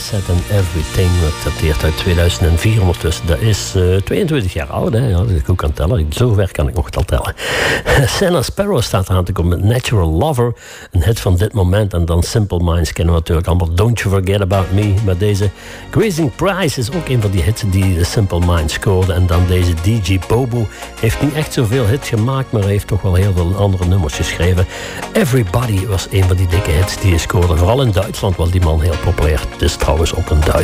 Set and Everything. Dat dateert uit 2004 ondertussen. Dat is 22 jaar oud, hè? Ja, dat ik ook kan tellen. Zover kan ik nog wel tellen. Senna Sparrow staat eraan te komen met Natural Lover. Een hit van dit moment. En dan Simple Minds kennen we natuurlijk allemaal. Don't You Forget About Me. Maar deze Grazing Price is ook een van die hits die Simple Minds scoorde. En dan deze DJ Bobo heeft niet echt zoveel hits gemaakt, maar hij heeft toch wel heel veel andere nummers geschreven. Everybody was een van die dikke hits die hij scoorde. Vooral in Duitsland was die man heel populair. Het is trouwens ook een Duits.